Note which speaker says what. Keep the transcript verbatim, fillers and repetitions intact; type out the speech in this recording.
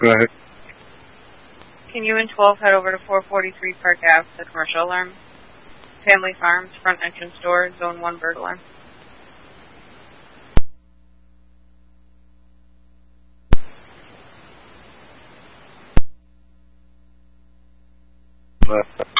Speaker 1: Go ahead.
Speaker 2: Can you and twelve head over to four forty-three Park Ave, the commercial alarm? Family Farms, front entrance door, zone one bird alarm.
Speaker 1: Uh,